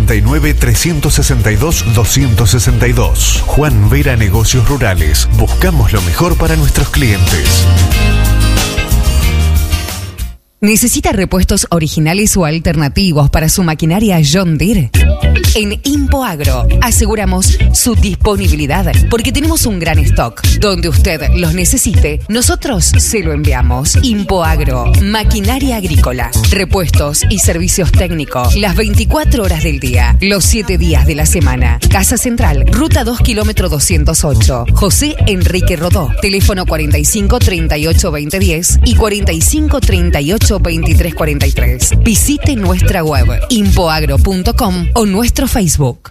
69-362-262. Juan Vera Negocios Rurales. Buscamos lo mejor para nuestros clientes. ¿Necesita repuestos originales o alternativos para su maquinaria John Deere? En Impoagro aseguramos su disponibilidad porque tenemos un gran stock. Donde usted los necesite, nosotros se lo enviamos. Impoagro, maquinaria agrícola, repuestos y servicios técnicos las 24 horas del día, los 7 días de la semana. Casa Central, Ruta 2, kilómetro 208. José Enrique Rodó. Teléfono 45 38 20 10 y 45 38 2343. Visite nuestra web impoagro.com o nuestro Facebook.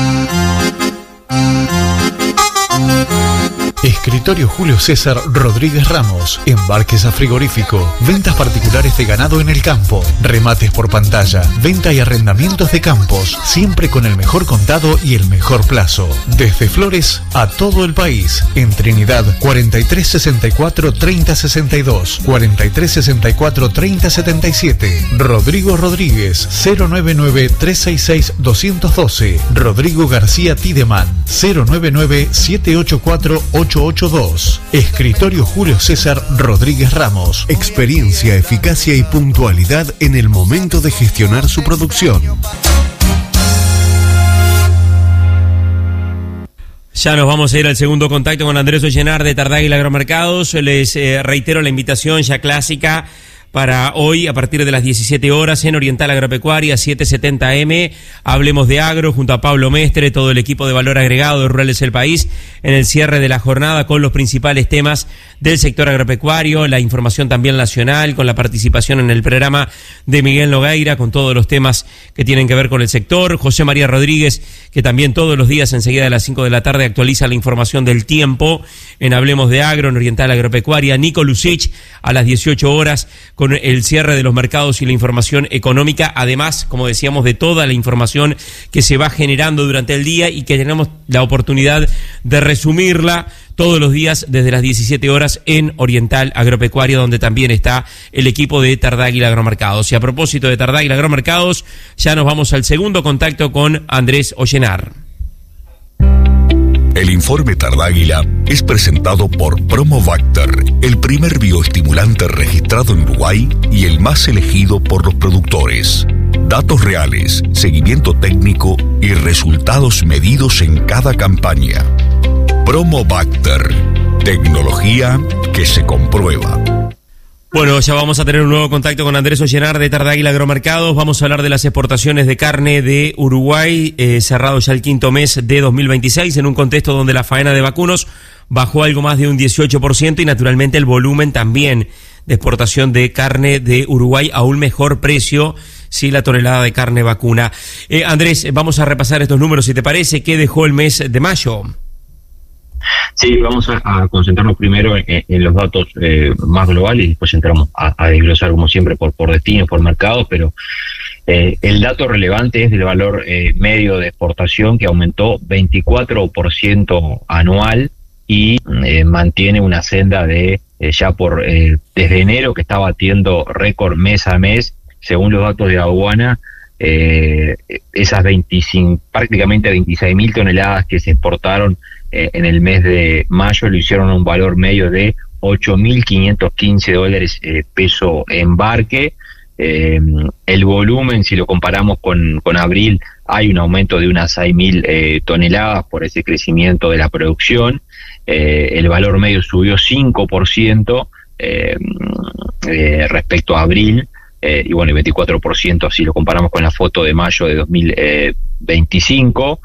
Escritorio Julio César Rodríguez Ramos. Embarques a frigorífico. Ventas particulares de ganado en el campo. Remates por pantalla. Venta y arrendamientos de campos. Siempre con el mejor contado y el mejor plazo. Desde Flores a todo el país. En Trinidad 4364 3062. 4364 3077. Rodrigo Rodríguez 099 366 212. Rodrigo García Tideman 099 784 882. Escritorio Julio César Rodríguez Ramos. Experiencia, eficacia y puntualidad en el momento de gestionar su producción. Ya nos vamos a ir al segundo contacto con Andrés Ollenar de Tardáguila Agromercados. Les reitero la invitación ya clásica para hoy a partir de las 17 horas en Oriental Agropecuaria 770M. Hablemos de agro junto a Pablo Mestre, todo el equipo de Valor Agregado de Rurales del País, en el cierre de la jornada con los principales temas del sector agropecuario, la información también nacional, con la participación en el programa de Miguel Nogueira, con todos los temas que tienen que ver con el sector. José María Rodríguez, que también todos los días enseguida de las 5 de la tarde actualiza la información del tiempo en Hablemos de Agro, en Oriental Agropecuaria. Nico Lucich a las 18 horas con el cierre de los mercados y la información económica, además, como decíamos, de toda la información que se va generando durante el día y que tenemos la oportunidad de resumirla todos los días desde las 17 horas en Oriental Agropecuaria, donde también está el equipo de Tardáguila Agromercados. Y a propósito de Tardáguila Agromercados, ya nos vamos al segundo contacto con Andrés Ollenar. El informe Tardáguila es presentado por Promobacter, el primer bioestimulante registrado en Uruguay y el más elegido por los productores. Datos reales, seguimiento técnico y resultados medidos en cada campaña. Promobacter, tecnología que se comprueba. Bueno, ya vamos a tener un nuevo contacto con Andrés Ollenar de Tardáguila Agromercados. Vamos a hablar de las exportaciones de carne de Uruguay, cerrado ya el quinto mes de 2026, en un contexto donde la faena de vacunos bajó algo más de un 18% y naturalmente el volumen también de exportación de carne de Uruguay a un mejor precio, sí, la tonelada de carne vacuna. Andrés, vamos a repasar estos números, si te parece. ¿Qué dejó el mes de mayo? Sí, vamos a concentrarnos primero en los datos más globales y después entramos a desglosar como siempre por destinos, por mercados, pero el dato relevante es del valor medio de exportación, que aumentó 24% anual y mantiene una senda de ya desde enero, que está batiendo récord mes a mes, según los datos de aduana. Esas prácticamente 26.000 toneladas que se exportaron en el mes de mayo lo hicieron a un valor medio de $8.515 peso embarque. El volumen, si lo comparamos con abril, hay un aumento de unas 6.000 toneladas por ese crecimiento de la producción. El valor medio subió 5% respecto a abril. Y bueno, el 24% si lo comparamos con la foto de mayo de 2025.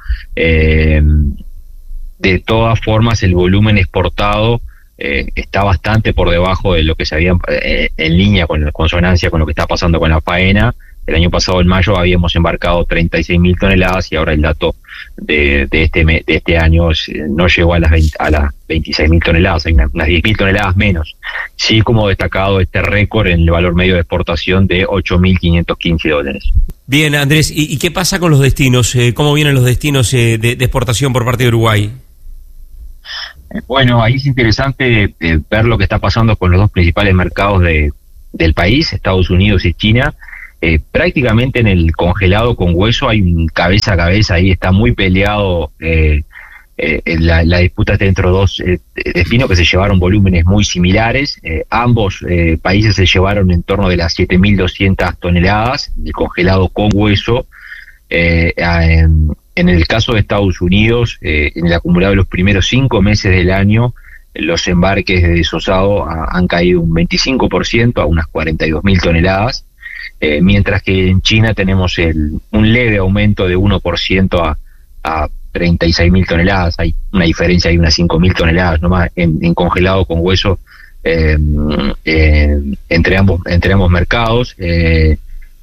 De todas formas, el volumen exportado está bastante por debajo de lo que se había en línea con la consonancia con lo que está pasando con la faena. El año pasado, en mayo, habíamos embarcado 36.000 toneladas y ahora el dato de este año no llegó a las 26.000 toneladas, hay unas 10.000 toneladas menos. Sí, como destacado este récord en el valor medio de exportación de $8.515. Bien, Andrés, ¿y qué pasa con los destinos? ¿Cómo vienen los destinos de exportación por parte de Uruguay? Bueno, ahí es interesante ver lo que está pasando con los dos principales mercados del país, Estados Unidos y China. prácticamente en el congelado con hueso hay un cabeza a cabeza, ahí está muy peleado la disputa entre dos destinos que se llevaron volúmenes muy similares. Ambos países se llevaron en torno de las 7.200 toneladas de congelado con hueso. En el caso de Estados Unidos, en el acumulado de los primeros 5 meses del año, los embarques de desosado han caído un 25% a unas 42.000 toneladas. Mientras que en China tenemos un leve aumento de 1% a 36.000 toneladas. Hay una diferencia, hay unas 5.000 toneladas nomás en congelado con hueso entre ambos mercados. En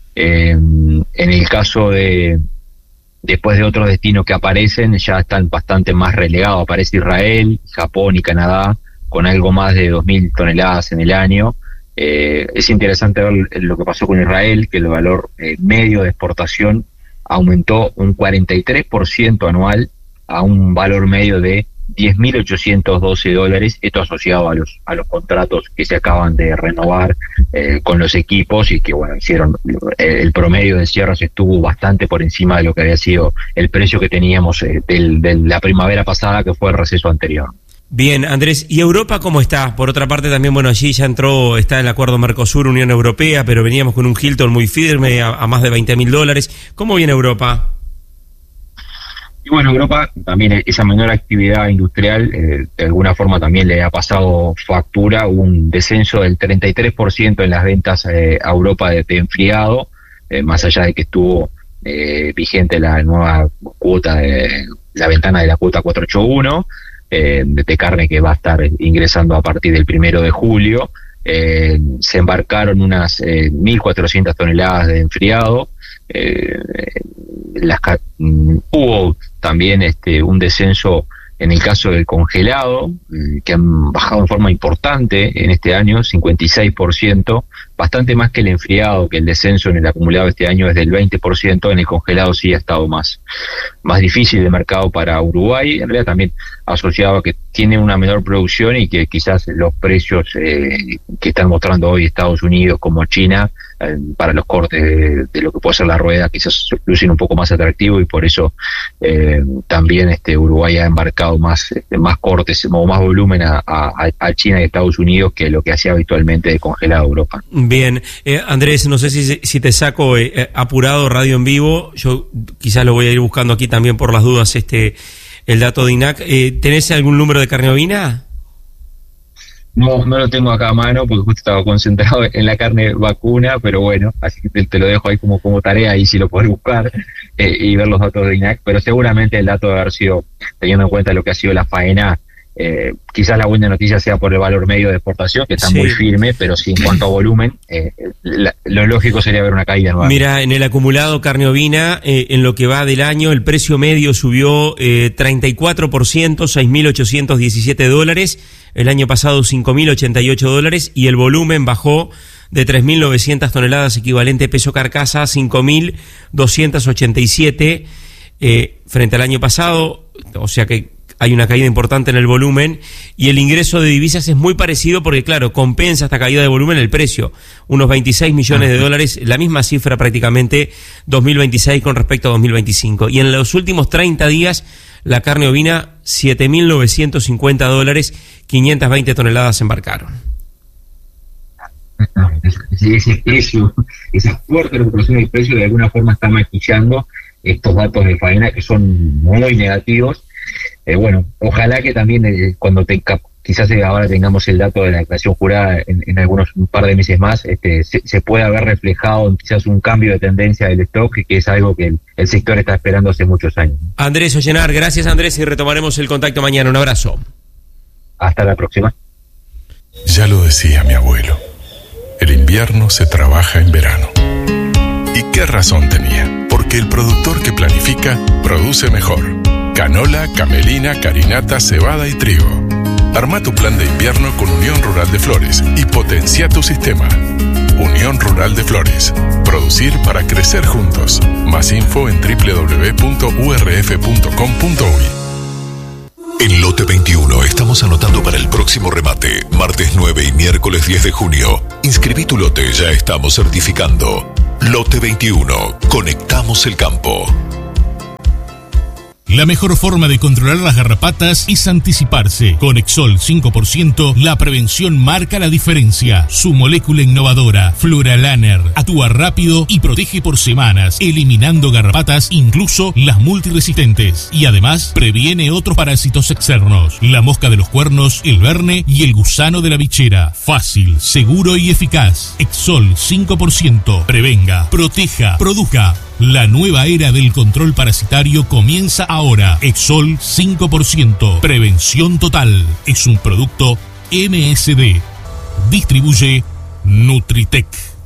el caso después de otros destinos que aparecen, ya están bastante más relegados. Aparece Israel, Japón y Canadá con algo más de 2.000 toneladas en el año. Es interesante ver lo que pasó con Israel, que el valor medio de exportación aumentó un 43% anual a un valor medio de $10.812, esto asociado a los contratos que se acaban de renovar con los equipos y que bueno, hicieron el promedio de cierres estuvo bastante por encima de lo que había sido el precio que teníamos de la primavera pasada, que fue el receso anterior. Bien, Andrés, ¿y Europa cómo está? Por otra parte también, bueno, allí ya está el acuerdo Mercosur-Unión Europea, pero veníamos con un Hilton muy firme a más de $20.000. ¿Cómo viene Europa? Y bueno, Europa también, esa menor actividad industrial de alguna forma también le ha pasado factura, un descenso del 33% en las ventas a Europa de enfriado, más allá de que estuvo vigente la nueva cuota, la ventana de la cuota 481, de carne que va a estar ingresando a partir del 1 de julio. Se embarcaron unas 1.400 toneladas de enfriado. Hubo también un descenso en el caso del congelado, que han bajado en forma importante en este año, 56%, bastante más que el enfriado, que el descenso en el acumulado de este año es del 20%, en el congelado sí ha estado más difícil el mercado para Uruguay, en realidad también asociado a que tiene una menor producción y que quizás los precios que están mostrando hoy Estados Unidos como China para los cortes de lo que puede ser la rueda quizás lucen un poco más atractivo y por eso también Uruguay ha embarcado más cortes o más volumen a China y Estados Unidos que lo que hacía habitualmente de congelado Europa. Bien, Andrés, no sé si te saco apurado radio en vivo, yo quizás lo voy a ir buscando aquí también por las dudas el dato de INAC. ¿Tenés algún número de carne ovina? No lo tengo acá a mano porque justo estaba concentrado en la carne vacuna, pero bueno, así que te lo dejo ahí como tarea y si lo podés buscar y ver los datos de INAC, pero seguramente el dato de haber sido, teniendo en cuenta lo que ha sido la faena, quizás la buena noticia sea por el valor medio de exportación, que está muy firme, pero sí en cuanto a volumen, lo lógico sería ver una caída nueva. Mira, en el acumulado carne ovina, en lo que va del año, el precio medio subió 34%, $6.817, el año pasado $5.088, y el volumen bajó de 3.900 toneladas equivalente peso carcasa a 5.287 frente al año pasado, o sea que hay una caída importante en el volumen, y el ingreso de divisas es muy parecido porque, claro, compensa esta caída de volumen el precio, unos $26 millones, la misma cifra prácticamente 2026 con respecto a 2025. Y en los últimos 30 días, la carne ovina, $7.950, 520 toneladas embarcaron. Ese precio, esa fuerte recuperación del precio de alguna forma está maquillando estos datos de faena que son muy negativos. Bueno, ojalá que también cuando quizás ahora tengamos el dato de la declaración jurada en un par de meses más, se pueda ver reflejado quizás un cambio de tendencia del stock, que es algo que el sector está esperando hace muchos años. Andrés Ollenar, gracias Andrés, y retomaremos el contacto mañana. Un abrazo. Hasta la próxima. Ya lo decía mi abuelo, el invierno se trabaja en verano. ¿Y qué razón tenía? Porque el productor que planifica, produce mejor. Canola, camelina, carinata, cebada y trigo. Arma tu plan de invierno con Unión Rural de Flores y potencia tu sistema. Unión Rural de Flores. Producir para crecer juntos. Más info en www.urf.com.uy. En Lote 21 estamos anotando para el próximo remate, martes 9 y miércoles 10 de junio. Inscribí tu lote, ya estamos certificando. Lote 21. Conectamos el campo. La mejor forma de controlar las garrapatas es anticiparse. Con Exol 5%, la prevención marca la diferencia. Su molécula innovadora, Fluralaner, actúa rápido y protege por semanas, eliminando garrapatas, incluso las multiresistentes. Y además, previene otros parásitos externos. La mosca de los cuernos, el verne y el gusano de la bichera. Fácil, seguro y eficaz. Exol 5%. Prevenga, proteja, produzca. La nueva era del control parasitario comienza ahora. Exol 5%. Prevención total. Es un producto MSD. Distribuye Nutritec.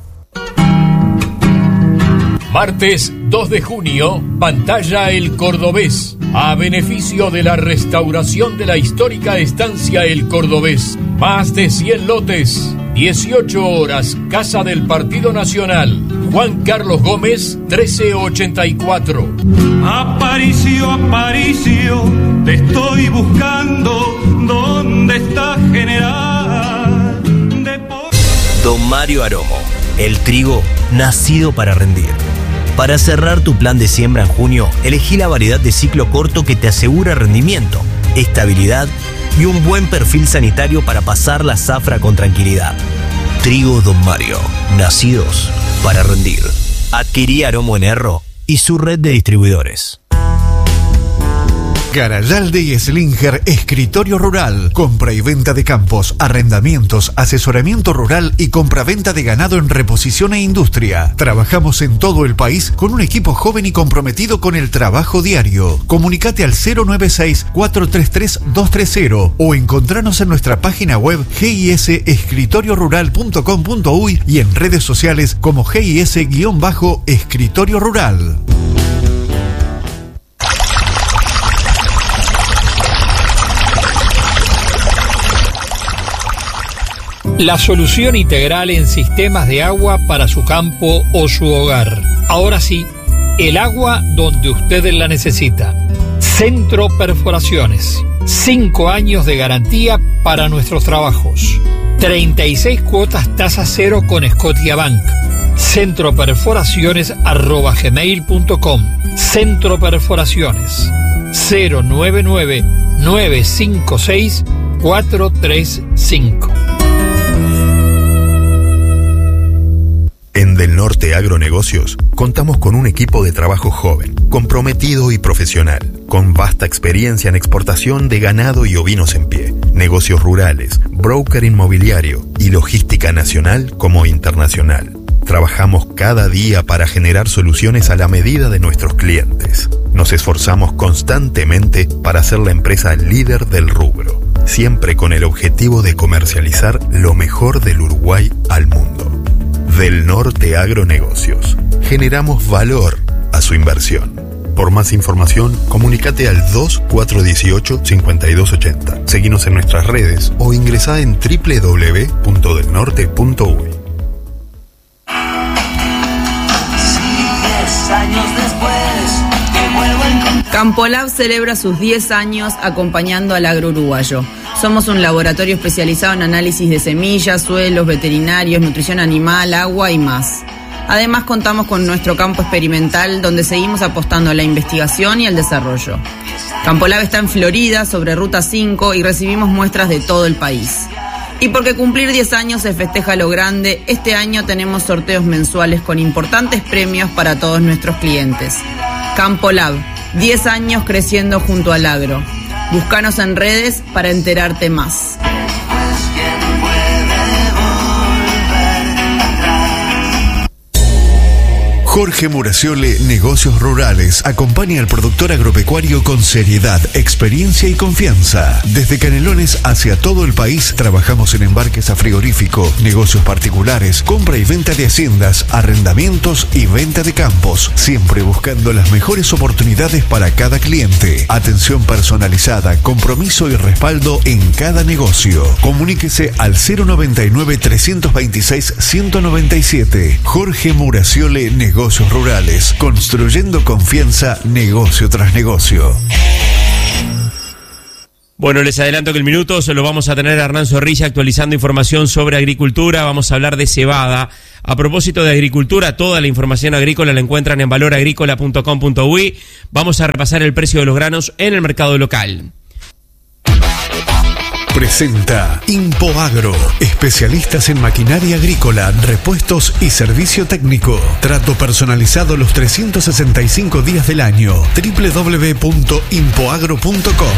Martes 2 de junio, pantalla El Cordobés, a beneficio de la restauración de la histórica estancia El Cordobés. Más de 100 lotes, 18 horas, Casa del Partido Nacional. Juan Carlos Gómez, 1384. Aparicio, Aparicio, te estoy buscando, ¿dónde está General? Don Mario Aromo, el trigo nacido para rendir. Para cerrar tu plan de siembra en junio, elegí la variedad de ciclo corto que te asegura rendimiento, estabilidad y un buen perfil sanitario para pasar la zafra con tranquilidad. Trigo Don Mario, nacidos para rendir. Adquirí Aromo en Erro y su red de distribuidores. Garayalde y Slinger Escritorio Rural. Compra y venta de campos, arrendamientos, asesoramiento rural y compra-venta de ganado en reposición e industria. Trabajamos en todo el país con un equipo joven y comprometido con el trabajo diario. Comunicate al 096-433-230 o encontranos en nuestra página web gisescritoriorural.com.uy y en redes sociales como GIS-Escritorio Rural. La solución integral en sistemas de agua para su campo o su hogar. Ahora sí, el agua donde usted la necesita. Centro Perforaciones. 5 años de garantía para nuestros trabajos. 36 cuotas tasa cero con Scotiabank. centroperforaciones@gmail.com. Centro Perforaciones. 099-956-435. En Del Norte Agronegocios contamos con un equipo de trabajo joven, comprometido y profesional, con vasta experiencia en exportación de ganado y ovinos en pie, negocios rurales, broker inmobiliario y logística nacional como internacional. Trabajamos cada día para generar soluciones a la medida de nuestros clientes. Nos esforzamos constantemente para ser la empresa líder del rubro, siempre con el objetivo de comercializar lo mejor del Uruguay al mundo. Del Norte Agronegocios. Generamos valor a su inversión. Por más información, comunícate al 2418-5280. Seguinos en nuestras redes o ingresá en www.delnorte.uy. Campolab celebra sus 10 años acompañando al agro uruguayo. Somos un laboratorio especializado en análisis de semillas, suelos, veterinarios, nutrición animal, agua y más. Además contamos con nuestro campo experimental donde seguimos apostando a la investigación y al desarrollo. Campolab está en Florida, sobre Ruta 5, y recibimos muestras de todo el país. Y porque cumplir 10 años se festeja lo grande, este año tenemos sorteos mensuales con importantes premios para todos nuestros clientes. Campolab, 10 años creciendo junto al agro. Búscanos en redes para enterarte más. Jorge Muraciole, Negocios Rurales, acompaña al productor agropecuario con seriedad, experiencia y confianza. Desde Canelones hacia todo el país, trabajamos en embarques a frigorífico, negocios particulares, compra y venta de haciendas, arrendamientos y venta de campos, siempre buscando las mejores oportunidades para cada cliente. Atención personalizada, compromiso y respaldo en cada negocio. Comuníquese al 099-326-197. Jorge Muraciole, Negocios Rurales, construyendo confianza negocio tras negocio. Bueno, les adelanto que el minuto se lo vamos a tener a Hernán Zorrilla actualizando información sobre agricultura. Vamos a hablar de cebada. A propósito de agricultura, toda la información agrícola la encuentran en valoragricola.com.uy. Vamos a repasar el precio de los granos en el mercado local. Presenta Impoagro, especialistas en maquinaria agrícola, repuestos y servicio técnico. Trato personalizado los 365 días del año. www.impoagro.com.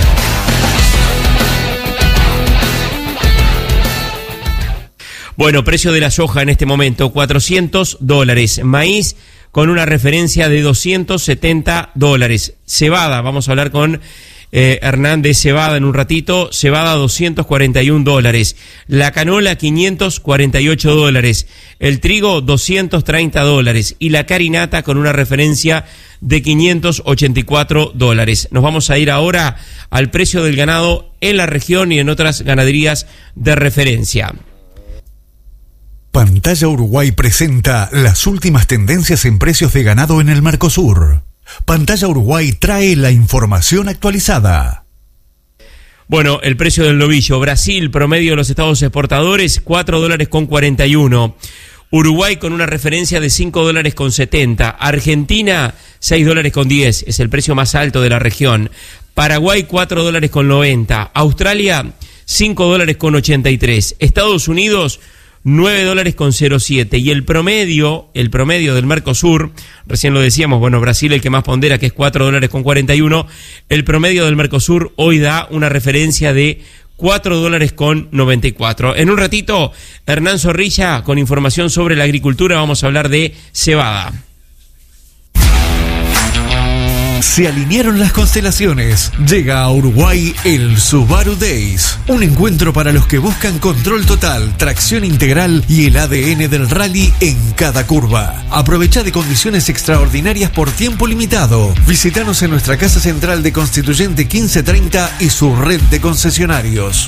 Bueno, precio de la soja en este momento, $400. Maíz con una referencia de $270. Cebada, vamos a hablar con Hernán de cebada en un ratito. Cebada, $241. La canola, $548. El trigo, $230. Y la carinata con una referencia de $584. Nos vamos a ir ahora al precio del ganado en la región y en otras ganaderías de referencia. Pantalla Uruguay presenta las últimas tendencias en precios de ganado en el Mercosur. Pantalla Uruguay trae la información actualizada. Bueno, el precio del novillo. Brasil, promedio de los estados exportadores, $4.41. Uruguay con una referencia de $5.70. Argentina, $6.10. Es el precio más alto de la región. Paraguay, $4.90. Australia, $5.83. Estados Unidos, $9.07. Y el promedio del Mercosur, recién lo decíamos, bueno, Brasil el que más pondera, que es $4.41. El promedio del Mercosur hoy da una referencia de $4.94. En un ratito, Hernán Zorrilla con información sobre la agricultura. Vamos a hablar de cebada. Se alinearon las constelaciones. Llega a Uruguay el Subaru Days. Un encuentro para los que buscan control total, tracción integral y el ADN del rally en cada curva. Aprovecha de condiciones extraordinarias por tiempo limitado. Visítanos en nuestra casa central de Constituyente 1530 y su red de concesionarios.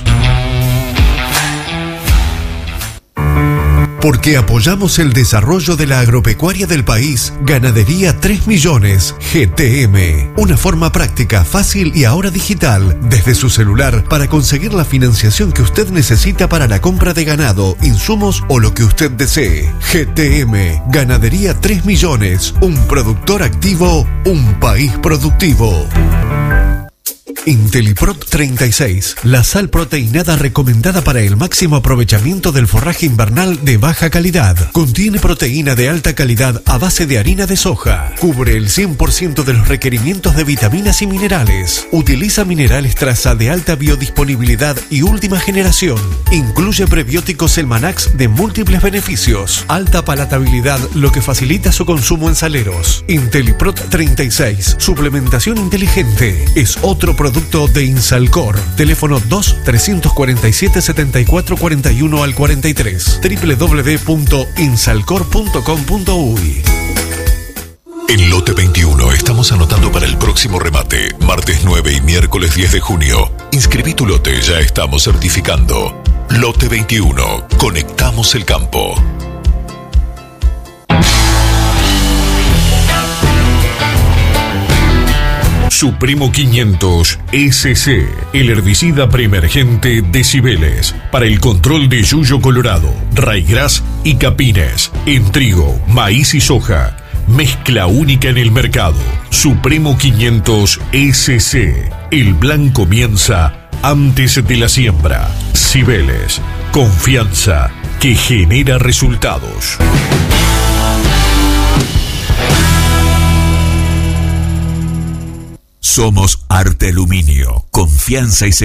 Porque apoyamos el desarrollo de la agropecuaria del país, Ganadería 3 Millones, GTM. Una forma práctica, fácil y ahora digital, desde su celular, para conseguir la financiación que usted necesita para la compra de ganado, insumos o lo que usted desee. GTM, Ganadería 3 Millones, un productor activo, un país productivo. Inteliprot 36, la sal proteinada recomendada para el máximo aprovechamiento del forraje invernal de baja calidad. Contiene proteína de alta calidad a base de harina de soja. Cubre el 100% de los requerimientos de vitaminas y minerales. Utiliza minerales traza de alta biodisponibilidad y última generación. Incluye prebióticos Elmanax de múltiples beneficios. Alta palatabilidad, lo que facilita su consumo en saleros. Inteliprot 36, suplementación inteligente. Es otro producto de Insalcor. Teléfono 2-347-7441 al 43. www.insalcor.com.uy. En Lote 21 estamos anotando para el próximo remate, martes 9 y miércoles 10 de junio. Inscribí tu lote, ya estamos certificando. Lote 21, conectamos el campo. Supremo 500 SC, el herbicida preemergente de Cibeles, para el control de yuyo colorado, raigras y capines, en trigo, maíz y soja. Mezcla única en el mercado. Supremo 500 SC, el plan comienza antes de la siembra. Cibeles, confianza que genera resultados. Somos Arte Aluminio, confianza y seguridad.